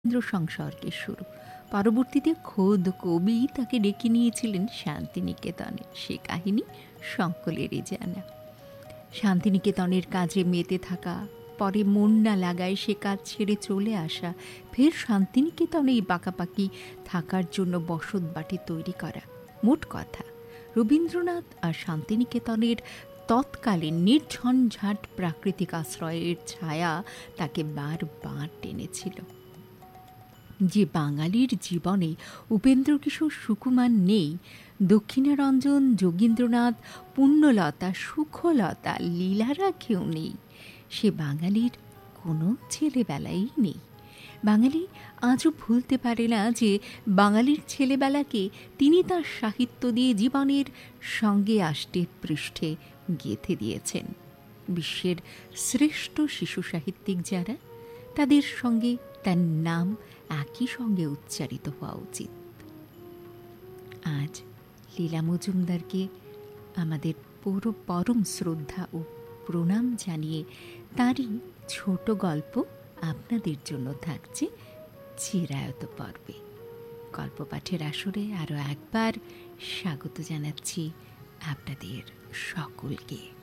সংসর্গের শুরু। পরবর্তীতে খোদ কবি তাকে ডেকে নিয়েছিলেন শান্তিনিকেতনে। সে কাহিনী সকলেরই জানা। শান্তিনিকেতনের কাজে মেতে থাকা, পরে মন না লাগায় সে কাজ ছেড়ে চলে আসা, ফের শান্তিনিকেতনেই পাকাপাকি থাকার জন্য বসত বাটি তৈরি করা। মোট কথা, রবীন্দ্রনাথ আর শান্তিনিকেতনের তৎকালীন নির্ঝঞ্ঝাট প্রাকৃতিক আশ্রয়ের ছায়া তাকে বারবার টেনেছিল। যে বাঙালির জীবনে উপেন্দ্রকিশোর সুকুমার নেই, দক্ষিণারঞ্জন, যোগীন্দ্রনাথ, পুণ্যলতা, সুখলতা, লীলারা কেউ নেই, সে বাঙালির কোনো ছেলেবেলাই নেই। বাঙালি আজও ভুলতে পারে না যে বাঙালির ছেলেবেলাকে তিনি তাঁর সাহিত্য দিয়ে জীবনের সঙ্গে আষ্টে পৃষ্ঠে গেঁথে দিয়েছেন। বিশ্বের শ্রেষ্ঠ শিশু সাহিত্যিক যারা, তাদের সঙ্গে তার নাম একই সঙ্গে উচ্চারিত হওয়া উচিত। আজ লীলা মজুমদারকে আমাদের পরম শ্রদ্ধা ও প্রণাম জানিয়ে তারই ছোট গল্প আপনাদের জন্য থাকছে চিরায়ত পর্বে। গল্প পাঠের আসরে আরও একবার স্বাগত জানাচ্ছি আপনাদের সকলকে।